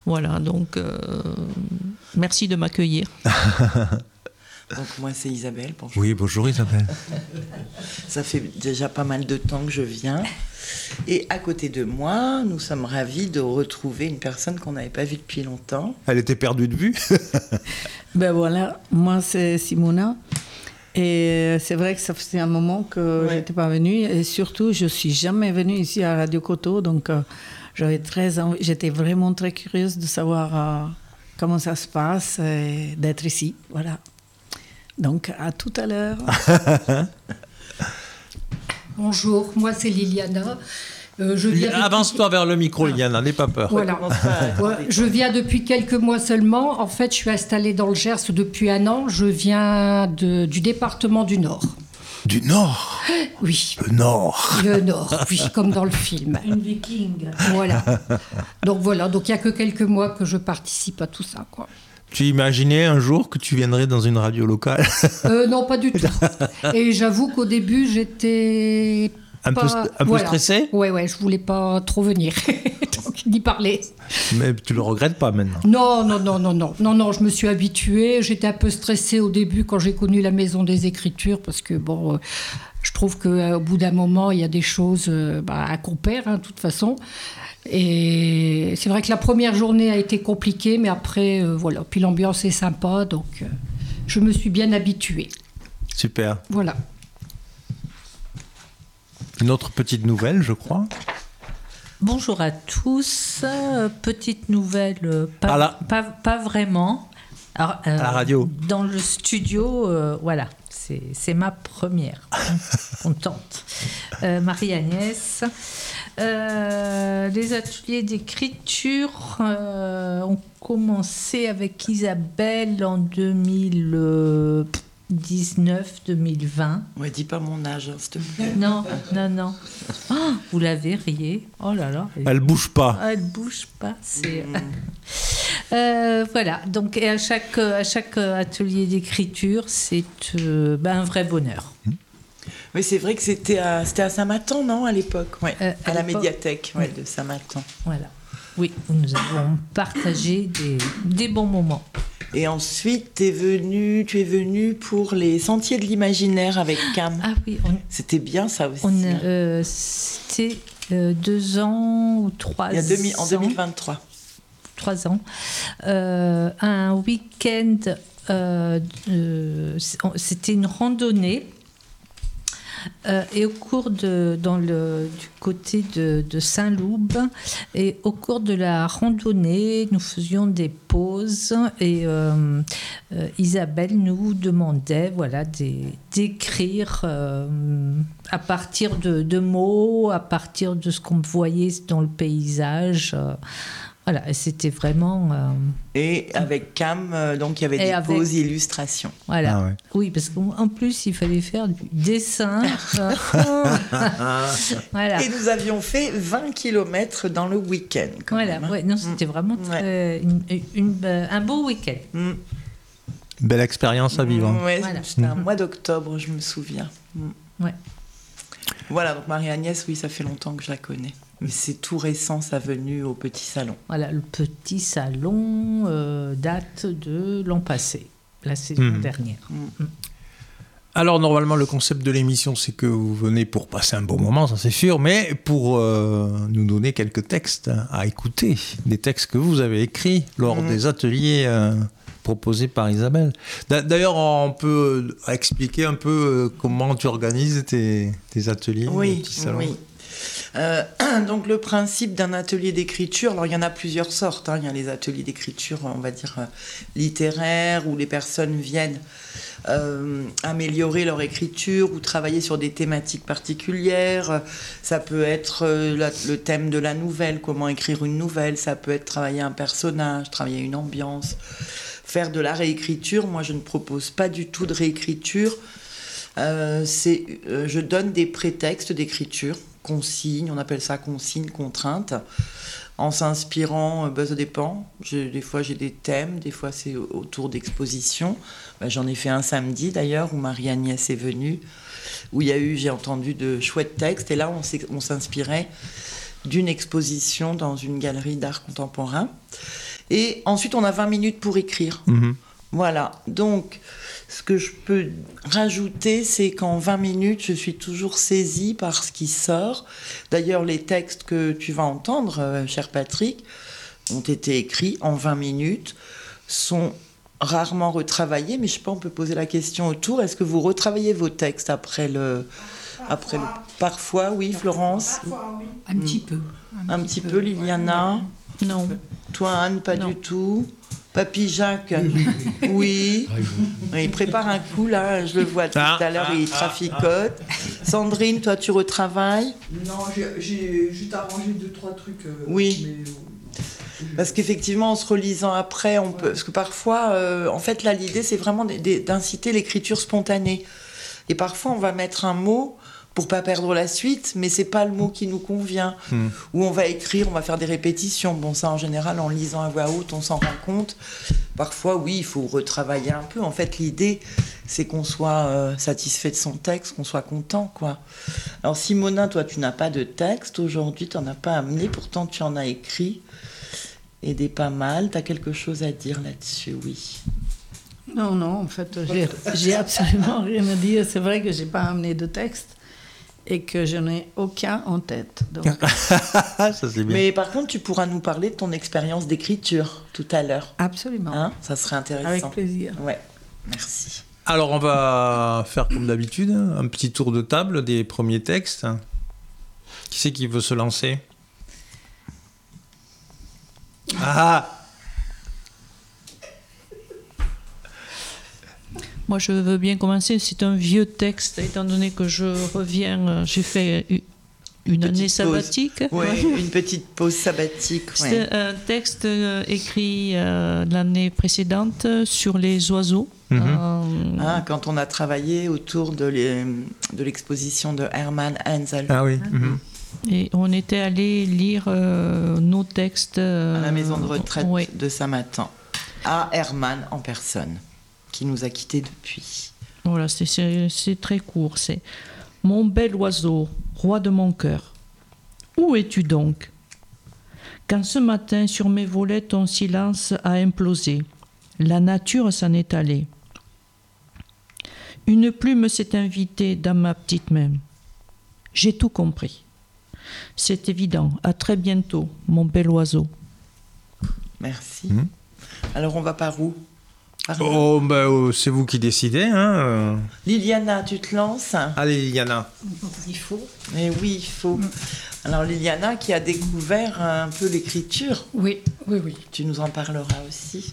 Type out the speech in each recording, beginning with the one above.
Voilà, donc merci de m'accueillir. Donc moi c'est Isabelle, bonjour. Oui, bonjour Isabelle. Ça fait déjà pas mal de temps que je viens. Et à côté de moi, nous sommes ravis de retrouver une personne qu'on n'avait pas vue depuis longtemps. Elle était perdue de vue. Ben voilà, moi c'est Simona. Et c'est vrai que ça faisait un moment que je n'étais pas venue. Et surtout, je ne suis jamais venue ici à Radio Coteau. Donc j'étais vraiment très curieuse de savoir comment ça se passe et d'être ici. Voilà. Donc, à tout à l'heure. Bonjour, moi c'est Liliana. Avance-toi vers le micro, Liliana, n'aie pas peur. Voilà. Je viens depuis quelques mois seulement. En fait, je suis installée dans le Gers depuis 1 an. Je viens du département du Nord. Du Nord? Oui. Le Nord. Le Nord, oui, comme dans le film. Une viking. Voilà. Donc il n'y a que quelques mois que je participe à tout ça, quoi. Tu imaginais un jour que tu viendrais dans une radio locale? Non, pas du tout. Et j'avoue qu'au début, j'étais un peu stressée? Ouais, je voulais pas trop venir, donc d'y parler. Mais tu le regrettes pas maintenant? Non, je me suis habituée. J'étais un peu stressée au début quand j'ai connu la Maison des Écritures, parce que je trouve qu'au bout d'un moment, il y a des choses qu'on perd, de toute façon. Et c'est vrai que la première journée a été compliquée, mais après, voilà. Puis l'ambiance est sympa, donc je me suis bien habituée. Super. Voilà. Une autre petite nouvelle, je crois. Bonjour à tous. Petite nouvelle, pas vraiment. Alors, à la radio. Dans le studio, voilà. C'est ma première. Contente. Marie-Agnès. Les ateliers d'écriture ont commencé avec Isabelle en 2019-2020. Ouais, dis pas mon âge, s'il te plaît. Non. Oh, vous la verriez. Oh là là. Elle bouge pas. Elle bouge pas. C'est... voilà. Donc, et à chaque atelier d'écriture, c'est un vrai bonheur. Oui, c'est vrai que c'était à Saint-Matan, non, à l'époque, à la médiathèque de Saint-Matan. Voilà. Oui, nous avons partagé des bons moments. Et ensuite, tu es venue pour les Sentiers de l'Imaginaire avec Cam. Ah oui. C'était bien ça aussi. C'était 2 ans ou 3 ans. En 2023. 3 ans. Un week-end, c'était une randonnée. Et au cours du côté de Saint-Loub, et au cours de la randonnée, nous faisions des pauses et Isabelle nous demandait d'écrire à partir de mots, à partir de ce qu'on voyait dans le paysage. Voilà, et c'était vraiment... Et avec Cam, donc il y avait des pauses illustrations. Voilà, ah ouais. Oui, parce qu'en plus, il fallait faire du dessin. Voilà. Et nous avions fait 20 km dans le week-end. Voilà, ouais, non, c'était vraiment un beau week-end. Belle expérience à vivre. Ouais, c'était un mois d'octobre, je me souviens. Ouais. Voilà, donc Marie-Agnès, oui, ça fait longtemps que je la connais. Mais c'est tout récent, sa venue au Petit Salon. Voilà, le Petit Salon date de l'an passé, la saison dernière. Alors, normalement, le concept de l'émission, c'est que vous venez pour passer un bon moment, ça c'est sûr, mais pour nous donner quelques textes à écouter, des textes que vous avez écrits lors des ateliers proposés par Isabelle. D'ailleurs, on peut expliquer un peu comment tu organises tes ateliers au Petit Salon. Oui. Donc le principe d'un atelier d'écriture, alors il y en a plusieurs sortes, il y a les ateliers d'écriture, on va dire littéraires, où les personnes viennent améliorer leur écriture ou travailler sur des thématiques particulières. Ça peut être le thème de la nouvelle, comment écrire une nouvelle, ça peut être travailler un personnage, travailler une ambiance, faire de la réécriture. Moi je ne propose pas du tout de réécriture, je donne des prétextes d'écriture, consignes, on appelle ça consignes, contraintes, en s'inspirant, ça dépend. Des fois j'ai des thèmes, des fois c'est autour d'expositions. J'en ai fait un samedi d'ailleurs où Marie-Agnès est venue, où j'ai entendu de chouettes textes, et là on s'inspirait d'une exposition dans une galerie d'art contemporain. Et ensuite, on a 20 minutes pour écrire. Voilà. Donc, ce que je peux rajouter, c'est qu'en 20 minutes, je suis toujours saisie par ce qui sort. D'ailleurs, les textes que tu vas entendre, cher Patrick, ont été écrits en 20 minutes, sont rarement retravaillés, mais je sais pas, on peut poser la question autour. Est-ce que vous retravaillez vos textes après le... Parfois, oui, Florence. Parfois, oui. Un petit peu. Un petit peu, Liliana. Non. Toi, Anne, pas du tout. Papy Jacques, oui. Il prépare un coup, là, je le vois tout à l'heure, il traficote. Sandrine, toi, tu retravailles? Non, j'ai juste arrangé 2-3 trucs. Oui. Mais... Parce qu'effectivement, en se relisant après, on peut... Parce que parfois, en fait, là, l'idée, c'est vraiment d'inciter l'écriture spontanée. Et parfois, on va mettre un mot pour pas perdre la suite, mais c'est pas le mot qui nous convient. Ou on va écrire, on va faire des répétitions. Bon, ça, en général, en lisant à voix haute, on s'en rend compte. Parfois, oui, il faut retravailler un peu. En fait, l'idée, c'est qu'on soit satisfait de son texte, qu'on soit content, quoi. Alors, Simona, toi, tu n'as pas de texte aujourd'hui, tu n'en as pas amené, pourtant, tu en as écrit. Et des pas mal. Tu as quelque chose à dire là-dessus, oui. Non, en fait, j'ai absolument rien à dire. C'est vrai que j'ai pas amené de texte et que je n'ai aucun en tête. Donc... Ça, c'est bien. Mais par contre, tu pourras nous parler de ton expérience d'écriture tout à l'heure. Absolument. Hein, ça serait intéressant. Avec plaisir. Ouais, merci. Alors, on va faire comme d'habitude, un petit tour de table des premiers textes. Qui c'est qui veut se lancer? Moi, je veux bien commencer. C'est un vieux texte, étant donné que je reviens. J'ai fait une année sabbatique. Oui, une petite pause sabbatique. C'est un texte écrit l'année précédente sur les oiseaux. Quand on a travaillé autour de l'exposition de Hermann Hensel. Ah oui. Et on était allé lire nos textes à la maison de retraite de Saint-Martin, à Hermann en personne, qui nous a quittés depuis. Voilà, c'est très court. C'est « Mon bel oiseau, roi de mon cœur, où es-tu donc? Quand ce matin sur mes volets ton silence a implosé, la nature s'en est allée. Une plume s'est invitée dans ma petite main. J'ai tout compris. C'est évident. À très bientôt, mon bel oiseau. » Merci. Alors, on va par où? C'est vous qui décidez. Hein. Liliana, tu te lances? Allez, Liliana. Il faut. Eh oui, il faut. Alors, Liliana, qui a découvert un peu l'écriture. Oui. Tu nous en parleras aussi.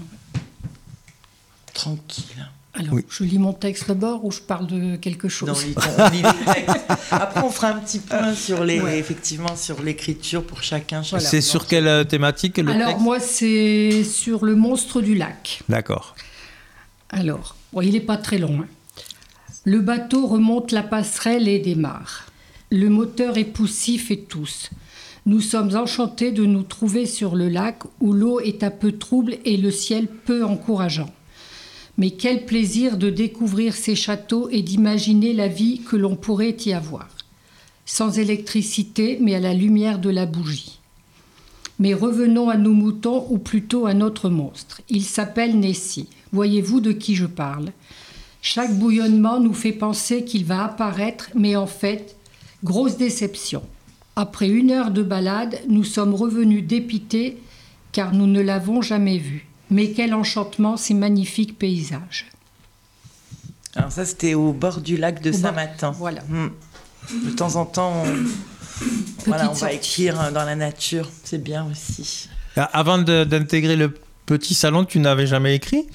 Tranquille. Alors, je lis mon texte d'abord ou je parle de quelque chose? Non, on lit les textes. Après, on fera un petit point sur effectivement, sur l'écriture pour chacun. Voilà. C'est sur quelle thématique le texte? Alors, moi, c'est sur le monstre du lac. D'accord. Alors, il n'est pas très long. Le bateau remonte la passerelle et démarre. Le moteur est poussif et tousse. Nous sommes enchantés de nous trouver sur le lac où l'eau est un peu trouble et le ciel peu encourageant. Mais quel plaisir de découvrir ces châteaux et d'imaginer la vie que l'on pourrait y avoir. Sans électricité, mais à la lumière de la bougie. Mais revenons à nos moutons, ou plutôt à notre monstre. Il s'appelle Nessie. Voyez-vous de qui je parle? Chaque bouillonnement nous fait penser qu'il va apparaître, mais en fait, grosse déception. Après 1 heure de balade, nous sommes revenus dépités, car nous ne l'avons jamais vu. Mais quel enchantement, ces magnifiques paysages. Alors ça, c'était au bord du lac de Saint-Martin. Voilà. De temps en temps, on va écrire dans la nature. C'est bien aussi. Avant d'intégrer le petit salon, tu n'avais jamais écrit?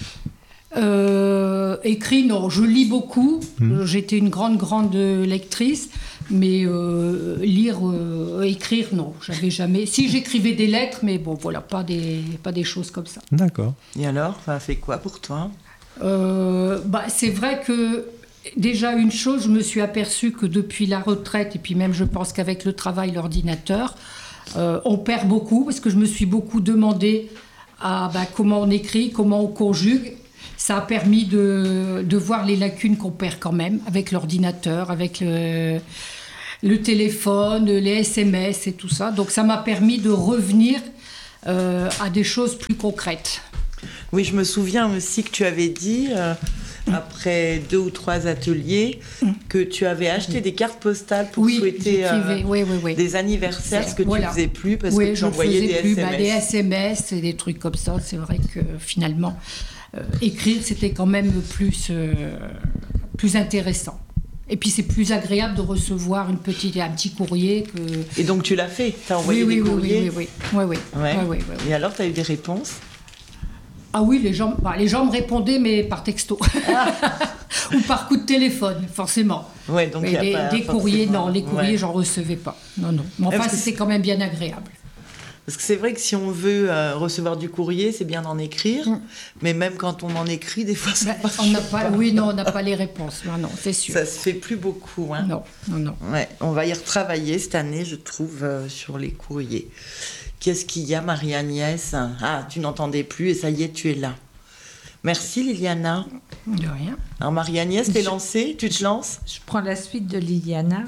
Écrit, non. Je lis beaucoup. J'étais une grande lectrice. Mais écrire, non, j'avais jamais. Si, j'écrivais des lettres, mais bon, voilà, pas des choses comme ça. D'accord. Et alors, ça a fait quoi pour toi? C'est vrai que, déjà, une chose, je me suis aperçue que depuis la retraite, et puis même, je pense qu'avec le travail, l'ordinateur, on perd beaucoup, parce que je me suis beaucoup demandé comment on écrit, comment on conjugue. Ça a permis de voir les lacunes qu'on perd quand même, avec l'ordinateur, avec le téléphone, les SMS et tout ça. Donc ça m'a permis de revenir à des choses plus concrètes. Oui, je me souviens aussi que tu avais dit, après 2 ou 3 ateliers, que tu avais acheté des cartes postales pour souhaiter des anniversaires, ce que tu ne faisais plus parce que tu envoyais des SMS. Des SMS et des trucs comme ça. C'est vrai que finalement, écrire, c'était quand même plus intéressant. Et puis c'est plus agréable de recevoir un petit courrier que... Et donc tu l'as fait, tu as envoyé des courriers. Oui. Et alors, tu as eu des réponses? Ah oui, les gens me répondaient, mais par texto. Ou par coup de téléphone, forcément. Ouais, donc mais des courriers, non, les courriers, j'en recevais pas. Non. Mais enfin, c'était quand même bien agréable. Parce que c'est vrai que si on veut recevoir du courrier, c'est bien d'en écrire. Mais même quand on en écrit, des fois, ça marche pas. Oui, non, on n'a pas les réponses. Non, c'est sûr. Ça se fait plus beaucoup. Hein. Non. Ouais, on va y retravailler cette année, je trouve, sur les courriers. Qu'est-ce qu'il y a, Marie-Agnès? Ah, tu n'entendais plus et ça y est, tu es là. Merci, Liliana. De rien. Alors, Marie-Agnès, t'es lancée? Tu te lances? Je prends la suite de Liliana.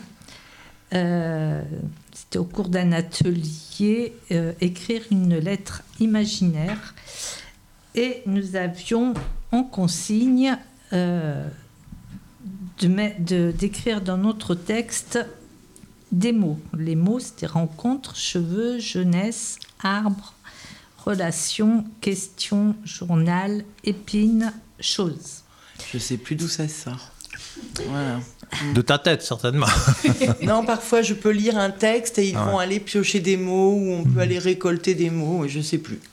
C'était au cours d'un atelier, écrire une lettre imaginaire. Et nous avions en consigne d'écrire dans notre texte des mots. Les mots, c'était rencontre, cheveux, jeunesse, arbre, relation, question, journal, épine, chose. Je sais plus d'où ça sort. Voilà. De ta tête, certainement. Non, parfois je peux lire un texte et ils vont aller piocher des mots ou on peut aller récolter des mots et je sais plus.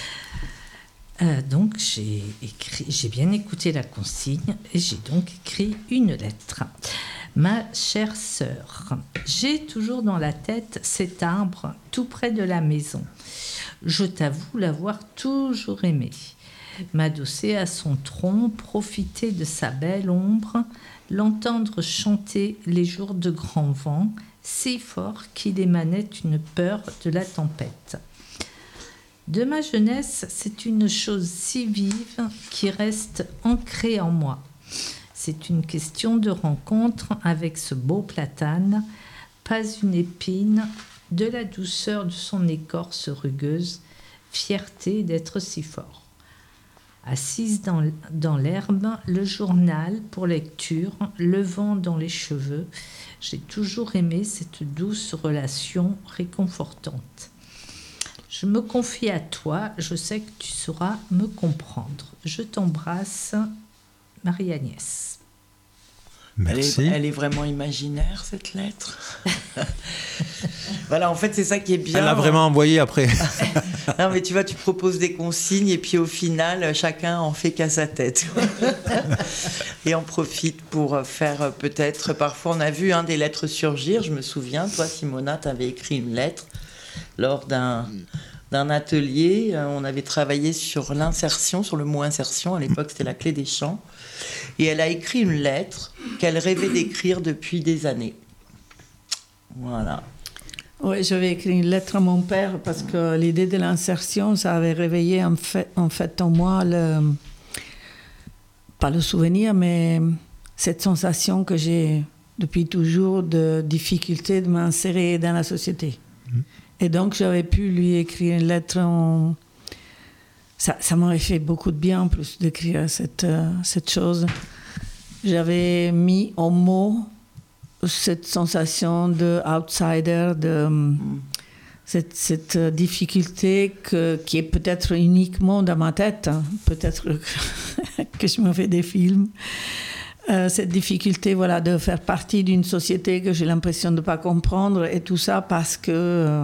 Donc j'ai bien écouté la consigne et j'ai donc écrit une lettre. Ma chère sœur, j'ai toujours dans la tête cet arbre tout près de la maison. Je t'avoue l'avoir toujours aimé. M'adosser à son tronc, profiter de sa belle ombre, l'entendre chanter les jours de grand vent, si fort qu'il émanait une peur de la tempête. De ma jeunesse, c'est une chose si vive qui reste ancrée en moi. C'est une question de rencontre avec ce beau platane, pas une épine, de la douceur de son écorce rugueuse, fierté d'être si fort. Assise dans l'herbe, le journal pour lecture, le vent dans les cheveux, j'ai toujours aimé cette douce relation réconfortante. Je me confie à toi, je sais que tu sauras me comprendre. Je t'embrasse, Marie-Agnès. Merci. Elle est vraiment imaginaire, cette lettre. Voilà, en fait, c'est ça qui est bien. Elle l'a vraiment envoyée après. Non, mais tu vois, tu proposes des consignes et puis au final, chacun en fait qu'à sa tête. Et on profite pour faire peut-être... Parfois, on a vu des lettres surgir. Je me souviens, toi, Simona, tu avais écrit une lettre lors d'un atelier. On avait travaillé sur l'insertion, sur le mot insertion. À l'époque, c'était la clé des champs. Et elle a écrit une lettre qu'elle rêvait d'écrire depuis des années. Voilà. Oui, j'avais écrit une lettre à mon père parce que l'idée de l'insertion, ça avait réveillé en fait en moi, pas le souvenir, mais cette sensation que j'ai depuis toujours de difficulté de m'insérer dans la société. Et donc, j'avais pu lui écrire une lettre Ça m'aurait fait beaucoup de bien en plus d'écrire cette chose. J'avais mis en mots cette sensation d'outsider, cette difficulté qui est peut-être uniquement dans ma tête, peut-être que je me fais des films. Cette difficulté de faire partie d'une société que j'ai l'impression de ne pas comprendre et tout ça parce que...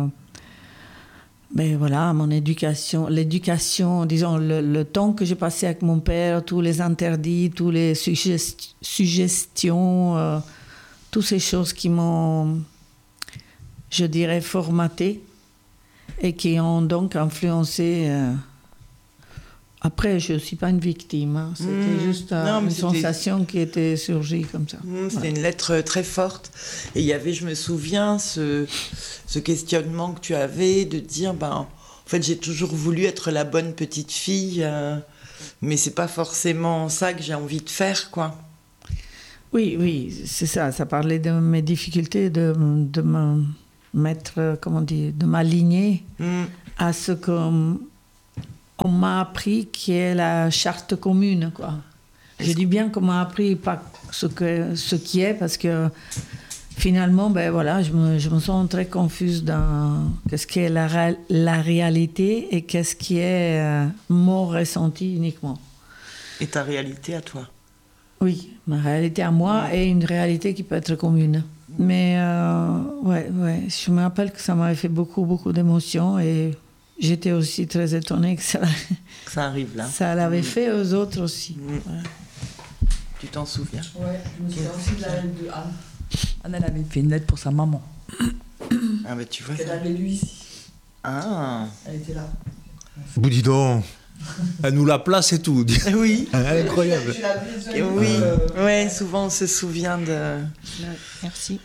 mon l'éducation, disons, le temps que j'ai passé avec mon père, tous les interdits, tous les suggestions, toutes ces choses qui m'ont, je dirais, formaté et qui ont donc influencé. Après, je ne suis pas une victime, c'était juste une sensation qui était surgie comme ça. C'était une lettre très forte. Et il y avait, je me souviens, ce questionnement que tu avais de dire, en fait, j'ai toujours voulu être la bonne petite fille, mais c'est pas forcément ça que j'ai envie de faire, quoi. Oui, c'est ça. Ça parlait de mes difficultés de me mettre, de m'aligner à ce qu'on m'a appris qui est la charte commune, quoi. Je dis bien qu'on m'a appris pas ce qui est, parce que finalement, ben voilà, je me sens très confuse dans qu'est-ce qui est la réalité et qu'est-ce qui est mon ressenti uniquement. Et ta réalité à toi. Oui, ma réalité à moi et une réalité qui peut être commune. Mais ouais, je me rappelle que ça m'avait fait beaucoup, beaucoup d'émotions et j'étais aussi très étonnée que ça arrive là. Ça l'avait fait aux autres aussi. Ouais. Tu t'en souviens? Ouais, je me souviens aussi de la lettre de Anne. Anne, elle avait fait une lettre pour sa maman. Ah bah tu vois. Elle avait lu ici. Ah. Elle était là. Vous dis donc, elle nous la place et tout. Oui. Incroyable. Oui, ouais, souvent on se souvient de... Merci.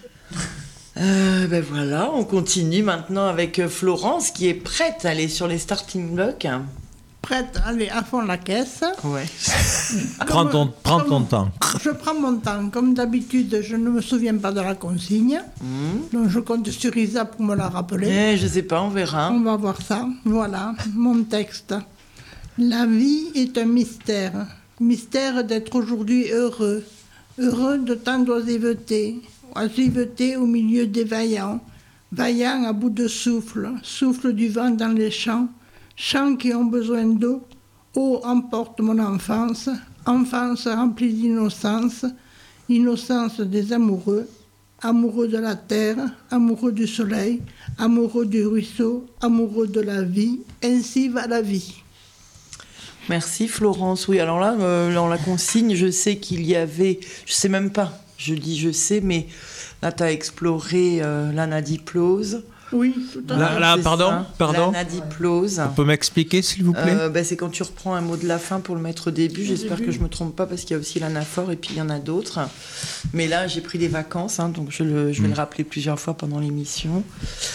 Ben voilà, on continue maintenant avec Florence qui est prête à aller sur les starting blocks. Prête à aller à fond la caisse. Ouais. Prends ton temps. Je prends mon temps. Comme d'habitude, je ne me souviens pas de la consigne. Donc je compte sur Isa pour me la rappeler. Je sais pas, on verra. On va voir ça. Voilà, mon texte. La vie est un mystère. Mystère d'être aujourd'hui heureux. Heureux de tant d'oisiveté. Oisiveté au milieu des vaillants. Vaillants à bout de souffle. Souffle du vent dans les champs. Champs qui ont besoin d'eau. Eau emporte mon enfance. Enfance remplie d'innocence. Innocence des amoureux. Amoureux de la terre. Amoureux du soleil. Amoureux du ruisseau. Amoureux de la vie. Ainsi va la vie. Merci Florence. Oui, alors là, dans la consigne, je sais qu'il y avait... Je sais même pas. Je dis je sais, mais là, tu as exploré l'anadiplose. Oui, tout à fait. Là, pardon. L'anadiplose. On peut m'expliquer, s'il vous plaît? C'est quand tu reprends un mot de la fin pour le mettre au début. J'espère que je me trompe pas, parce qu'il y a aussi l'anaphore et puis il y en a d'autres. Mais là, j'ai pris des vacances, donc je vais le rappeler plusieurs fois pendant l'émission.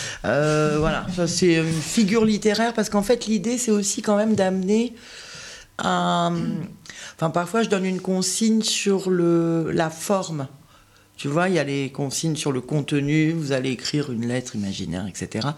Voilà, ça, c'est une figure littéraire, parce qu'en fait, l'idée, c'est aussi quand même d'amener à... Enfin, parfois, je donne une consigne sur la forme. Tu vois, il y a les consignes sur le contenu, vous allez écrire une lettre imaginaire, etc.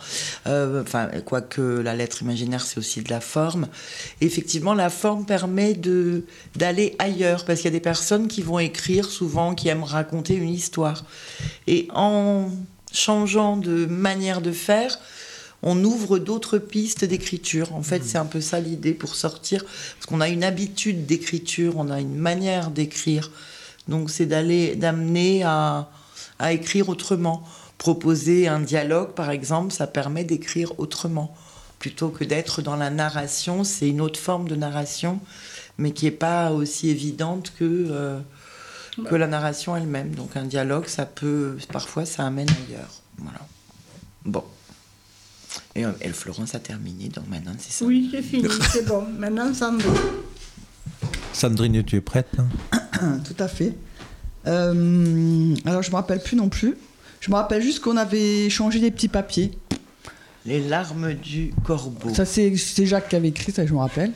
Quoique la lettre imaginaire, c'est aussi de la forme. Et effectivement, la forme permet d'aller ailleurs, parce qu'il y a des personnes qui vont écrire souvent, qui aiment raconter une histoire. Et en changeant de manière de faire, on ouvre d'autres pistes d'écriture. En fait, c'est un peu ça l'idée pour sortir, parce qu'on a une habitude d'écriture, on a une manière d'écrire. Donc, c'est d'amener à écrire autrement. Proposer un dialogue, par exemple, ça permet d'écrire autrement. Plutôt que d'être dans la narration, c'est une autre forme de narration, mais qui n'est pas aussi évidente que la narration elle-même. Donc, un dialogue, parfois, ça amène ailleurs. Voilà. Bon. Et Florence a terminé, donc maintenant, c'est ça. Oui, j'ai fini, c'est bon. Maintenant, Sandrine. Sandrine, tu es prête? Tout à fait. Alors, je me rappelle plus non plus. Je me rappelle juste qu'on avait changé des petits papiers. Les larmes du corbeau. Ça, c'est Jacques qui avait écrit, ça, je me rappelle.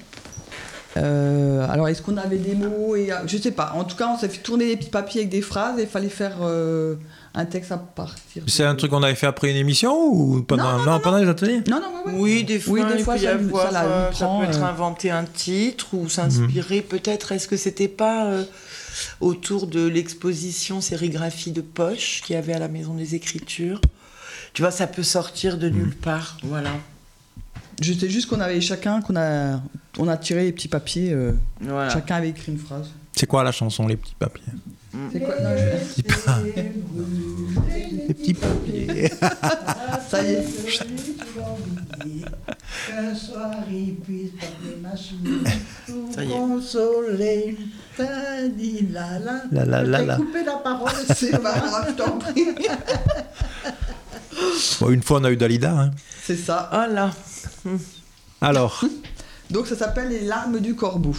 Alors, est-ce qu'on avait des mots je sais pas. En tout cas, on s'est fait tourner des petits papiers avec des phrases et il fallait faire un texte à partir. C'est un truc qu'on avait fait après une émission ou pendant les ateliers? Non. Oui, des fois, ça peut être inventer un titre ou s'inspirer. Peut-être, est-ce que c'était pas autour de l'exposition sérigraphie de poche qu'il y avait à la Maison des Écritures? Tu vois, ça peut sortir de nulle part. Voilà. Je sais juste qu'on avait on a tiré les petits papiers. Voilà. Chacun avait écrit une phrase. C'est quoi la chanson, les petits papiers? C'est quoi? Les petits papiers. Ça y est. Qu'un soir il puisse parler ma souris, tout Ça y est. consoler. T'as dit La. Coupé la parole, C'est pas grave, je t'en prie. Bon, une fois, on a eu Dalida. Hein. C'est ça. Oh là. Alors. Donc ça s'appelle Les larmes du corbeau.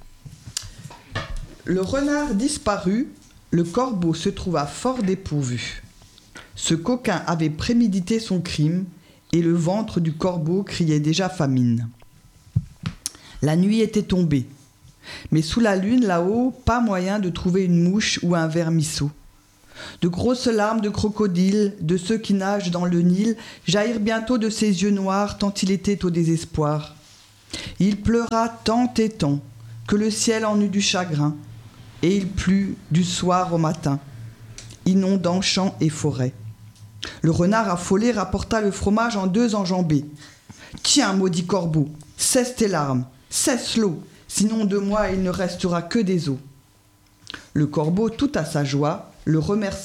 Le renard disparut, le corbeau se trouva fort dépourvu. Ce coquin avait prémédité son crime, et le ventre du corbeau criait déjà famine. La nuit était tombée, mais sous la lune là-haut, pas moyen de trouver une mouche ou un vermisseau. De grosses larmes de crocodile, de ceux qui nagent dans le Nil, jaillirent bientôt de ses yeux noirs tant il était au désespoir. Il pleura tant et tant que le ciel en eut du chagrin, et il plut du soir au matin, inondant champs et forêts. Le renard affolé rapporta le fromage en 2 enjambées. « Tiens, maudit corbeau, cesse tes larmes, cesse l'eau, sinon de moi il ne restera que des os. » Le corbeau tout à sa joie, le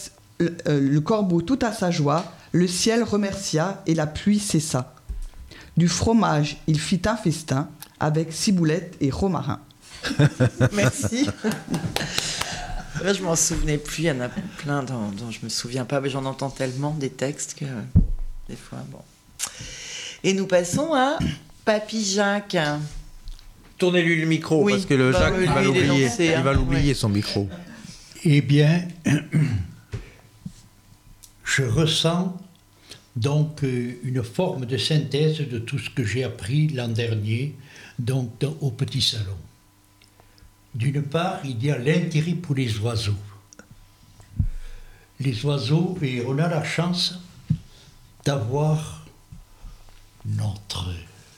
ciel remercia et la pluie cessa. Du fromage, il fit un festin avec ciboulette et romarin. Merci. Là, je m'en souvenais plus, il y en a plein dont je me souviens pas, mais j'en entends tellement des textes que des fois, bon. Et nous passons à Papy Jacques. Tournez-lui le micro, Oui, parce que le bah, Jacques, lui, il va il est l'oublier. lancé, Il hein. va l'oublier, Ouais. son micro. Eh bien, je ressens donc une forme de synthèse de tout ce que j'ai appris l'an dernier, donc au Petit Salon. D'une part, il y a l'intérêt pour les oiseaux. Les oiseaux, et on a la chance d'avoir notre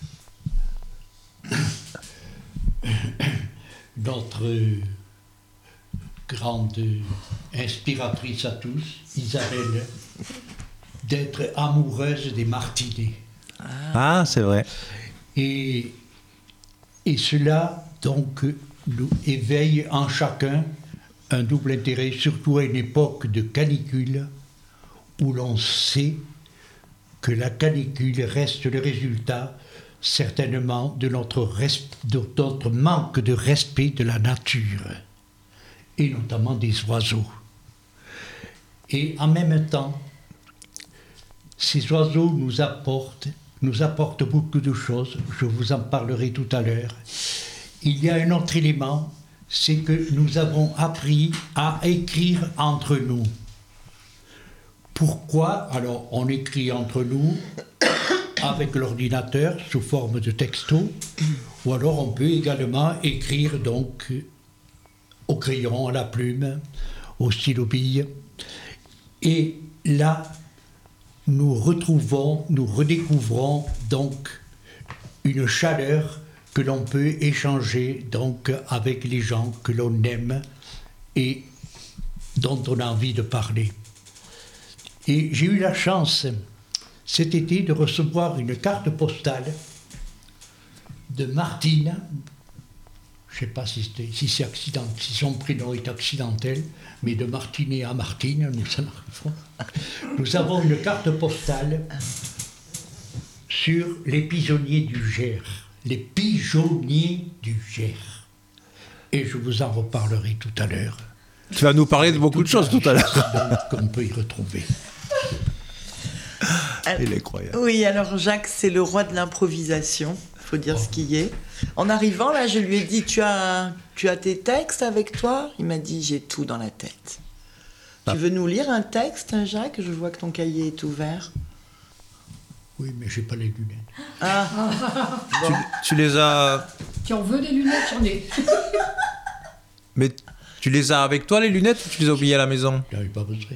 grande inspiratrice à tous, Isabelle, d'être amoureuse des martinets. Ah, c'est vrai. Et cela, donc, nous éveille en chacun un double intérêt, surtout à une époque de canicule, où l'on sait que la canicule reste le résultat, certainement, de notre manque de respect de la nature, et notamment des oiseaux. Et en même temps, ces oiseaux nous apportent beaucoup de choses, je vous en parlerai tout à l'heure. Il y a un autre élément, c'est que nous avons appris à écrire entre nous. Pourquoi? Alors, on écrit entre nous avec l'ordinateur sous forme de texto, ou alors on peut également écrire donc au crayon, à la plume, au stylo-bille. Et là, nous redécouvrons donc une chaleur que l'on peut échanger donc avec les gens que l'on aime et dont on a envie de parler. Et j'ai eu la chance cet été de recevoir une carte postale de Martine. Je ne sais pas si son prénom est accidentel, mais de Martinet à Martine, nous en arrivons. Nous avons une carte postale sur les pigeonniers du Gers. Les pigeonniers du Gers. Et je vous en reparlerai tout à l'heure. Tu vas nous parler de beaucoup de choses tout à l'heure. Qu'on peut y retrouver. Il est incroyable. Oui, alors Jacques, c'est le roi de l'improvisation, il faut dire ce qui est. En arrivant, là, je lui ai dit, tu as tes textes avec toi? Il m'a dit, j'ai tout dans la tête. Tu veux nous lire un texte, Jacques? Je vois que ton cahier est ouvert. Oui, mais j'ai pas les lunettes. Ah. Bon. Tu les as... Tu en veux des lunettes? J'en ai. Mais tu les as avec toi, les lunettes, ou tu les as oubliées à la maison? J'avais pas besoin.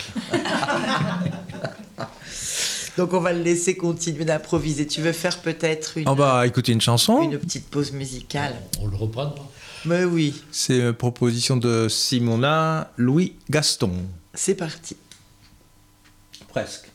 Donc on va le laisser continuer d'improviser. Tu veux faire peut-être On va écouter une chanson. Une petite pause musicale. On le reprendra. Mais oui. C'est une proposition de Simona Louis Gaston. C'est parti. Presque.